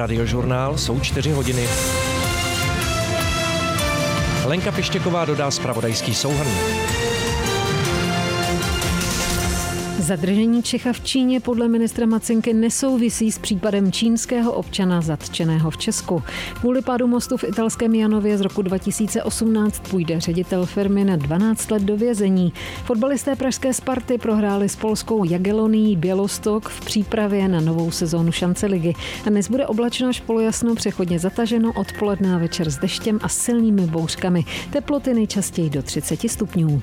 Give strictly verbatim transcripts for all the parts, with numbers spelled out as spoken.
Radiožurnál, jsou čtyři hodiny. Lenka Pištěková dodá zpravodajský souhrn. Zadržení Čecha v Číně podle ministra Macinky nesouvisí s případem čínského občana zatčeného v Česku. Kvůli pádu mostu v italském Janově z roku dva tisíce osmnáct půjde ředitel firmy na dvanáct let do vězení. Fotbalisté pražské Sparty prohráli s polskou Jagiellonií Bělostok v přípravě na novou sezónu šance ligy. A dnes bude oblačno až polojasno, přechodně zataženo, odpoledne a večer s deštěm a silnými bouřkami. Teploty nejčastěji do třicet stupňů.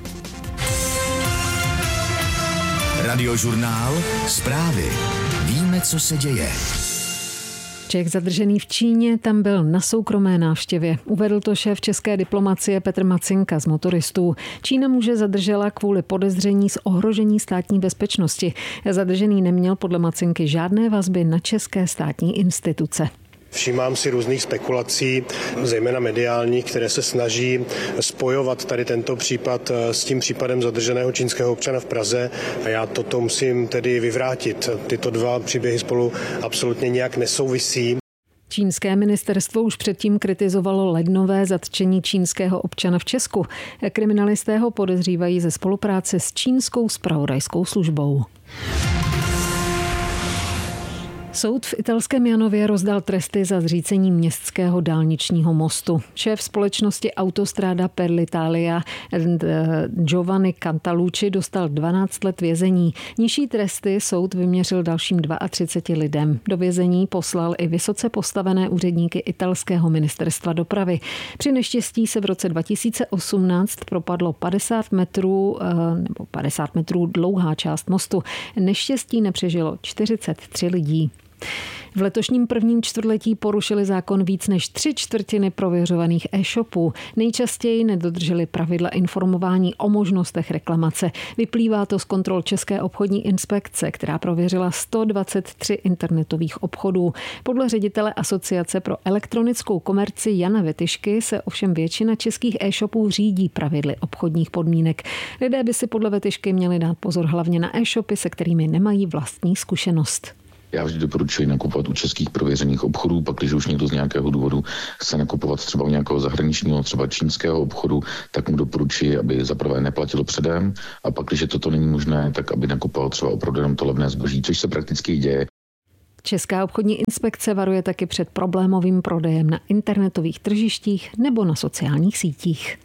Radiožurnál, zprávy. Víme, co se děje. Čech zadržený v Číně tam byl na soukromé návštěvě. Uvedl to šéf české diplomacie Petr Macinka z Motoristů. Čína muže zadržela kvůli podezření z ohrožení státní bezpečnosti. Zadržený neměl podle Macinky žádné vazby na české státní instituce. Všímám si různých spekulací, zejména mediálních, které se snaží spojovat tady tento případ s tím případem zadrženého čínského občana v Praze a já toto musím tedy vyvrátit. Tyto dva příběhy spolu absolutně nějak nesouvisí. Čínské ministerstvo už předtím kritizovalo lednové zatčení čínského občana v Česku. Kriminalisté ho podezřívají ze spolupráce s čínskou zpravodajskou službou. Soud v italském Janově rozdal tresty za zřícení městského dálničního mostu. Šéf společnosti Autostrada per l'Italia Giovanni Cantalucci dostal dvanáct let vězení. Nižší tresty soud vyměřil dalším třiceti dvou lidem. Do vězení poslal i vysoce postavené úředníky italského ministerstva dopravy. Při neštěstí se v roce dva tisíce osmnáct propadlo padesát metrů nebo padesát metrů dlouhá část mostu. Neštěstí nepřežilo čtyřicet tři lidí. V letošním prvním čtvrtletí porušili zákon víc než tři čtvrtiny prověřovaných e-shopů. Nejčastěji nedodrželi pravidla informování o možnostech reklamace. Vyplývá to z kontrol České obchodní inspekce, která prověřila sto dvacet tři internetových obchodů. Podle ředitele Asociace pro elektronickou komerci Jana Vetyšky se ovšem většina českých e-shopů řídí pravidly obchodních podmínek. Lidé by si podle Vetyšky měli dát pozor hlavně na e-shopy, se kterými nemají vlastní zkušenost. Já vždy doporučuji nakupovat u českých prověřených obchodů, pak když už někdo z nějakého důvodu chce nakupovat třeba u nějakého zahraničního, třeba čínského obchodu, tak mu doporučuji, aby zaprvé neplatilo předem a pak, když je toto není možné, tak aby nakupoval třeba opravdu jenom to levné zboží, což se prakticky děje. Česká obchodní inspekce varuje taky před problémovým prodejem na internetových tržištích nebo na sociálních sítích.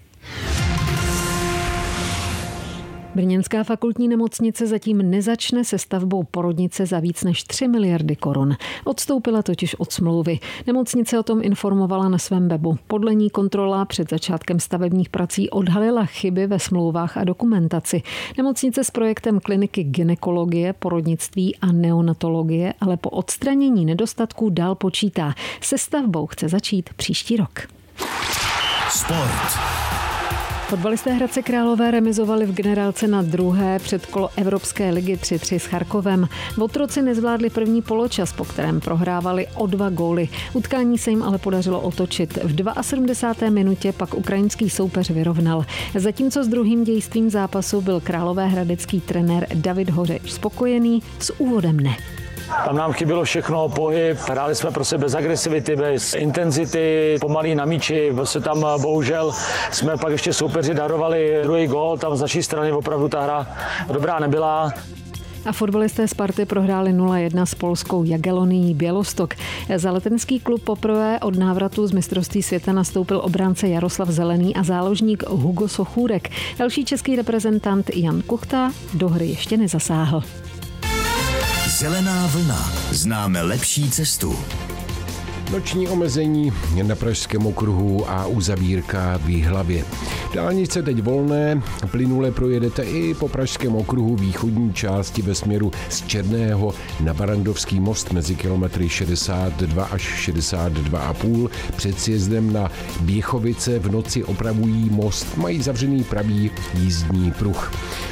Brněnská fakultní nemocnice zatím nezačne se stavbou porodnice za víc než tři miliardy korun. Odstoupila totiž od smlouvy. Nemocnice o tom informovala na svém webu. Podle ní kontrola před začátkem stavebních prací odhalila chyby ve smlouvách a dokumentaci. Nemocnice s projektem kliniky gynekologie, porodnictví a neonatologie ale po odstranění nedostatků dál počítá. Se stavbou chce začít příští rok. Sport. Fotbalisté Hradce Králové remizovali v generálce na druhé předkolo Evropské ligy tři tři s Charkovem. Votroci nezvládli první poločas, po kterém prohrávali o dva góly. Utkání se jim ale podařilo otočit. V sedmdesáté druhé minutě pak ukrajinský soupeř vyrovnal. Zatímco s druhým dějstvím zápasu byl královéhradecký trenér David Hořeč spokojený, s úvodem ne. Tam nám chybělo všechno, pohyb, hráli jsme prostě bez agresivity, bez intenzity, pomalý na míči, prostě tam bohužel jsme pak ještě soupeři darovali druhý gól, tam z naší strany opravdu ta hra dobrá nebyla. A fotbalisté Sparty prohráli nula jedna s polskou Jagiellonií Bělostok. Za letenský klub poprvé od návratu z mistrovství světa nastoupil obránce Jaroslav Zelený a záložník Hugo Sochůrek. Další český reprezentant Jan Kuchta do hry ještě nezasáhl. Zelená vlna. Známe lepší cestu. Noční omezení na Pražském okruhu a uzavírka v Jihlavě. Dálnice teď volné, plynule projedete i po Pražském okruhu východní části ve směru z Černého na Barandovský most mezi kilometry šedesát dva až šedesát dva a půl. Před sjezdem na Běchovice v noci opravují most, mají zavřený pravý jízdní pruh.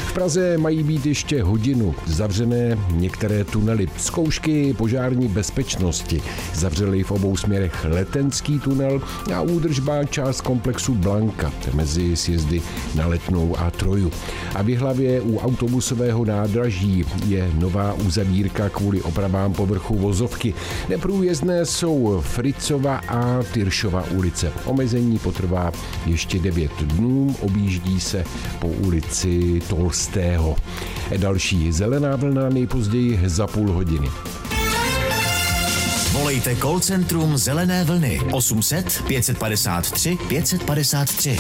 V Praze mají být ještě hodinu zavřené některé tunely. Zkoušky požární bezpečnosti zavřely v obou směrech Letenský tunel a údržbá část komplexu Blanka mezi sjezdy na Letnou a Troju. A v Jihlavě u autobusového nádraží je nová uzavírka kvůli opravám povrchu vozovky. Neprůjezdné jsou Fritzova a Tyršova ulice. Omezení potrvá ještě devět dnů, objíždí se po ulici Tolstého. Další zelená vlna nejpozději za půl hodiny. Volejte call centrum Zelené vlny osm set pět padesát tři pět padesát tři.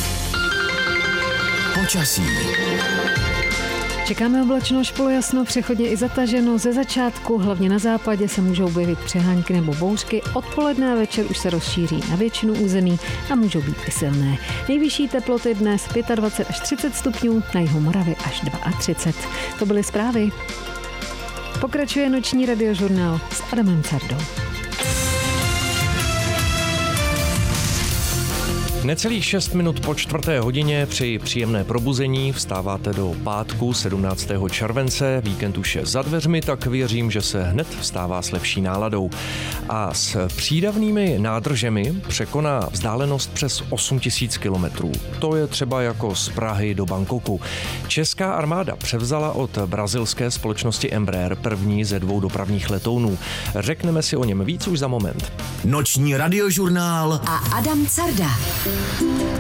Počasí. Čekáme oblačnost, polojasno, přechodně i zataženo. Ze začátku, hlavně na západě, se můžou objevit přehánky nebo bouřky. Odpoledne a večer už se rozšíří na většinu území a můžou být i silné. Nejvyšší teploty dnes dvacet pět až třicet stupňů, na jihu Moravy až třicet dva. To byly zprávy. Pokračuje noční radiožurnál s Adamem Cardou. Necelých šest minut po čtvrté hodině při příjemné probuzení vstáváte do pátku sedmnáctého července. Víkend už je za dveřmi, tak věřím, že se hned vstává s lepší náladou. A s přídavnými nádržemi překoná vzdálenost přes osm tisíc kilometrů. To je třeba jako z Prahy do Bangkoku. Česká armáda převzala od brazilské společnosti Embraer první ze dvou dopravních letounů. Řekneme si o něm víc už za moment. Noční radiožurnál a Adam Carda.